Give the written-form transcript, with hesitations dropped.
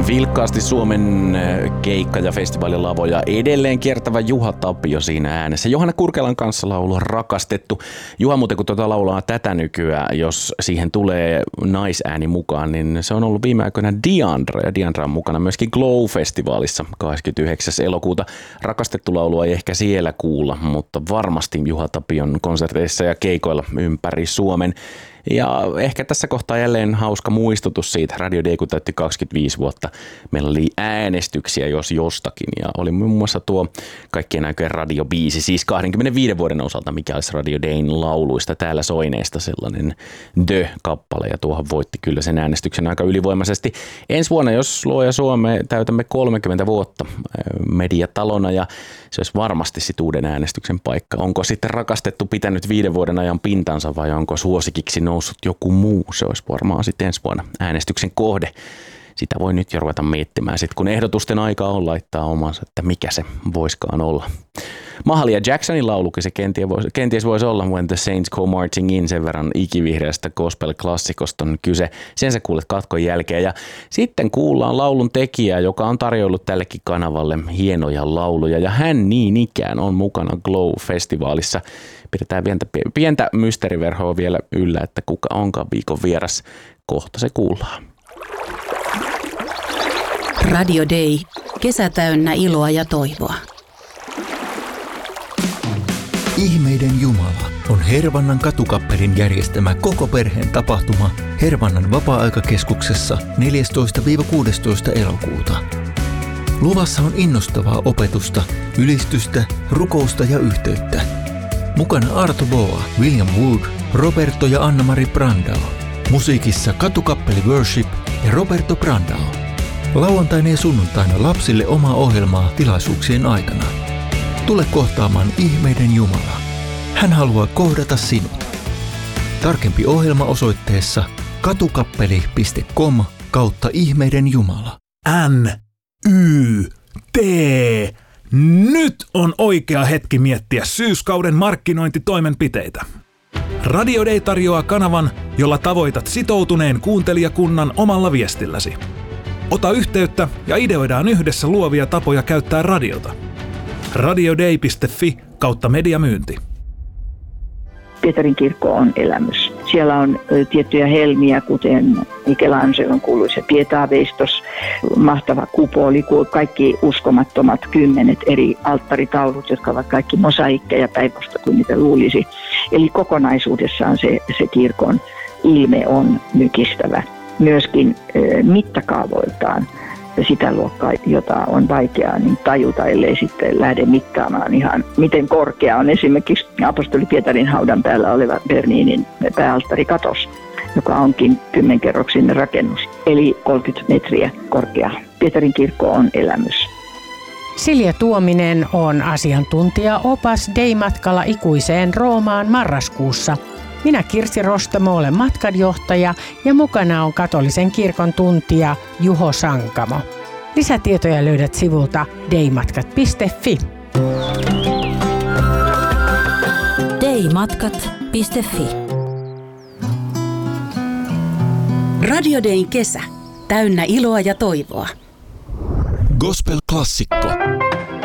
Vilkkaasti Suomen keikka- ja festivaalilavoja edelleen kiertävä Juha Tapio siinä äänessä. Johanna Kurkelan kanssa laulu Rakastettu. Juha, muuten kun tuota laulaa tätä nykyään, jos siihen tulee naisääni mukaan, niin se on ollut viime aikoina Diandra. Ja Diandra on mukana myöskin Glow-festivaalissa 29. elokuuta. Rakastettu laulua ei ehkä siellä kuulla, mutta varmasti Juha Tapion konserteissa ja keikoilla ympäri Suomen. Ja ehkä tässä kohtaa jälleen hauska muistutus siitä. Radio Day, kun täytti 25 vuotta, meillä oli äänestyksiä jos jostakin. Ja oli muun muassa tuo kaikkien aikojen radiobiisi, siis 25 vuoden osalta, mikä olisi Radio Dayn lauluista täällä soineesta sellainen The-kappale. Ja tuohon voitti kyllä sen äänestyksen aika ylivoimaisesti. Ensi vuonna, jos Luoja Suome, täytämme 30 vuotta mediatalona ja se olisi varmasti sit uuden äänestyksen paikka. Onko sitten Rakastettu pitänyt 5 vuoden ajan pintansa vai onko suosikiksi noussut joku muu? Se olisi varmaan sitten ensi vuonna äänestyksen kohde. Sitä voi nyt jo ruveta miettimään sitten, kun ehdotusten aika on laittaa omansa, että mikä se voiskaan olla. Mahalia Jacksonin laulukin se kenties voisi olla When the Saints Go Marching In, sen verran ikivihreästä gospel-klassikosta on kyse. Sen sä kuulet katkon jälkeen. Ja sitten kuullaan laulun tekijää, joka on tarjoillut tällekin kanavalle hienoja lauluja. Ja hän niin ikään on mukana Glow-festivaalissa. Pidetään pientä mysteeriverhoa vielä yllä, että kuka onkaan viikon vieras. Kohta se kuullaan. Radio Day. Kesä täynnä iloa ja toivoa. Ihmeiden Jumala on Hervannan katukappelin järjestämä koko perheen tapahtuma Hervannan vapaa-aikakeskuksessa 14-16. elokuuta. Luvassa on innostavaa opetusta, ylistystä, rukousta ja yhteyttä. Mukana Arto Boa, William Wood, Roberto ja Anna-Mari Brandao. Musiikissa katukappeli Worship ja Roberto Brandao. Lauantaina ja sunnuntaina lapsille omaa ohjelmaa tilaisuuksien aikana. Tule kohtaamaan Ihmeiden Jumala. Hän haluaa kohdata sinut. Tarkempi ohjelma osoitteessa katukappeli.com/Ihmeiden Jumala. NYT. Nyt on oikea hetki miettiä syyskauden markkinointitoimenpiteitä. Radio Day tarjoaa kanavan, jolla tavoitat sitoutuneen kuuntelijakunnan omalla viestilläsi. Ota yhteyttä ja ideoidaan yhdessä luovia tapoja käyttää radiota. radioday.fi/mediamyynti. Pietarin kirkko on elämys. Siellä on tiettyjä helmiä, kuten Michelangelon kuuluisa Pietaveistos, mahtava kupoli, kaikki uskomattomat 10 eri alttaritaulut, jotka ovat kaikki mosaikkeja päivästä kuin niitä luulisi. Eli kokonaisuudessaan se kirkon ilme on mykistävä. Myöskin mittakaavoiltaan sitä luokkaa, jota on vaikeaa niin tajuta, ellei sitten lähde mittaamaan ihan, miten korkea on esimerkiksi apostoli Pietarin haudan päällä oleva Berninin pääalttarikatos, joka onkin 10-kerroksinen rakennus, eli 30 metriä korkea. Pietarin kirkko on elämys. Silja Tuominen on asiantuntija-opas Day-matkalla ikuiseen Roomaan marraskuussa. Minä Kirsi Rostamo olen matkanjohtaja ja mukana on katolisen kirkon tuntija Juho Sankamo. Lisätietoja löydät sivulta daymatkat.fi. daymatkat.fi. Radio Dayn kesä. Täynnä iloa ja toivoa. Gospel-klassikko.